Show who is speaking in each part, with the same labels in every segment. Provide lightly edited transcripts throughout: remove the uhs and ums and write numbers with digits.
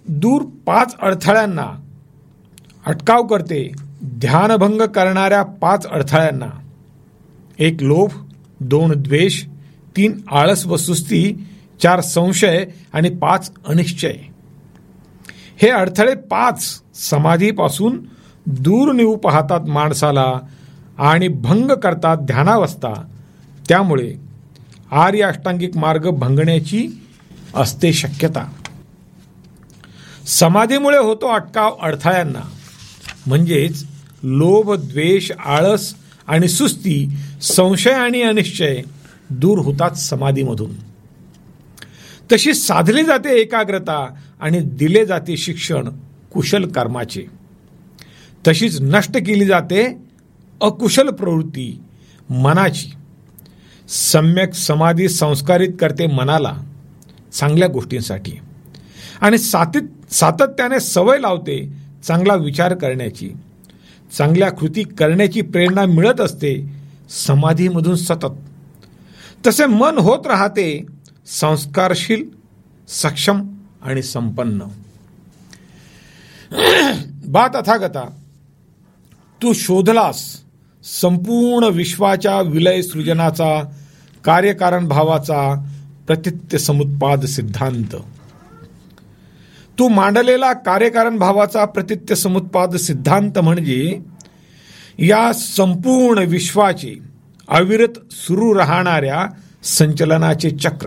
Speaker 1: दूर 5 अडथळ्यांना अटकाव करते. ध्यानभंग करणाऱ्या 5 अडथळ्यांना: 1 लोभ, 2 द्वेष, 3 आळस व सुस्ती, 4 संशय आणि 5 अनिश्चय. हे अडथळे 5 समाधीपासून दूर नेऊ पाहतात माणसाला आणि भंग करतात ध्यानावस्था. त्यामुळे आर्य अष्टांगिक मार्ग भंगण्याची असते शक्यता. समाधीमुळे होतो अटकाव अडथळ्यांना, म्हणजेच लोभ, द्वेष, आळस आणि सुस्ती, संशय आणि अनिश्चय दूर होतात समाधीमधून. तशी साधली जाते एकाग्रता आणि दिले जाते शिक्षण कुशल कर्माचे. तशीच नष्ट केली जाते अकुशल प्रवृत्ती मनाची. सम्यक समाधी संस्कारित करते मनाला चांगल्या गोष्टींसाठी आणि सातत्याने सवय लावते चांगला विचार करण्याची. चांगल्या कृती करण्याची प्रेरणा मिळत असते समाधीमधून सतत. तसे मन होत राहते संस्कारशील, सक्षम आणि संपन्न. बा तथागता, तू शोधलास संपूर्ण विश्वाच्या विलय सृजनाचा, कार्यकारण भावाचा प्रतित्य समुत्पाद सिद्धांत. तू मांडलेला कार्यकारण भावाचा प्रतित्य समुत्पाद सिद्धांत म्हणजे या संपूर्ण विश्वाचे अविरत सुरू राहणाऱ्या संचलनाचे चक्र.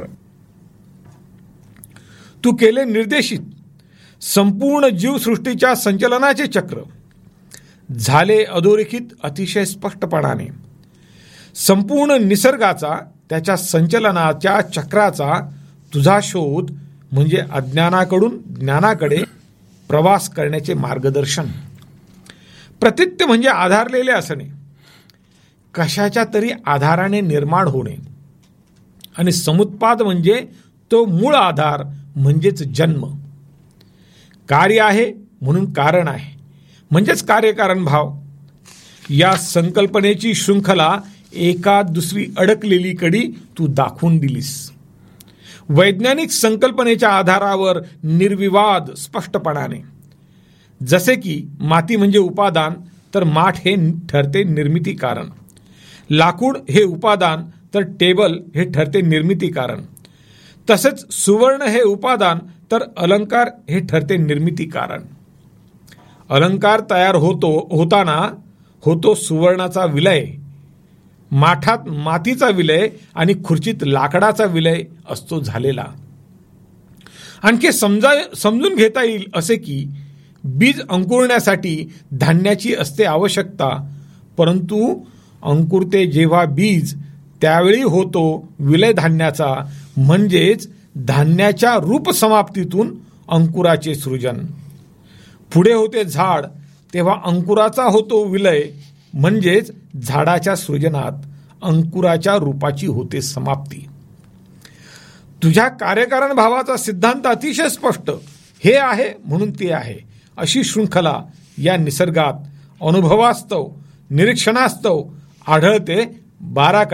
Speaker 1: तू केले निर्देशित संपूर्ण जीवसृष्टीच्या संचलनाचे चक्र. झाले अधोरेखित अतिशय स्पष्टपणाने. संपूर्ण निसर्गाचा, त्याच्या संचलनाच्या चक्राचा तुझा शोध म्हणजे अज्ञानाकडून ज्ञानाकडे प्रवास करण्याचे मार्गदर्शन. प्रतित्य म्हणजे आधारलेले असणे, कशाच्या तरी आधाराने निर्माण होणे. आणि समुत्पाद म्हणजे तो मूळ आधार म्हणजेच जन्म. कार्य आहे म्हणून कारण आहे म्हणजेच कार्यकारण भाव. या संकल्पनेची शृंखला एका दुसरी अडकलेली कडी तू दाखवून दिलीस. वैज्ञानिक संकल्पनेच्या आधारावर निर्विवाद स्पष्टपणाने. जसे की माती म्हणजे उपादान, तर माठ हे ठरते निर्मिती कारण. लाकूड हे उपादान, तर टेबल हे ठरते निर्मिती कारण. तसेच सुवर्ण हे उपादान, तर अलंकार हे ठरते निर्मिती कारण. अलंकार तयार होताना होतो सुवर्णाचा विलय, माठात मातीचा विलय आणि खुर्चीत लाकडाचा विलय असतो झालेला. आणखी समजून घेता येईल असे की बीज अंकुरण्यासाठी धान्याची असते आवश्यकता, परंतु अंकुरते जेव्हा बीज त्यावेळी होतो विलय धान्याचा, म्हणजेच धान्याच्या रूप समाप्तीतून अंकुराचे सृजन. पुढे होते झाड, तेव्हा अंकुराचा होतो विलय, म्हणजेच झाडाच्या सृजनात अंकुराच्या रूपाची होते समाप्ती. तुझ्या कार्यकारण भावाचा सिद्धांत अतिशय स्पष्ट. हे आहे म्हणून ते आहे अशी शृंखला या निसर्गात अनुभवास्तव, निरीक्षणास्तव आढळते 12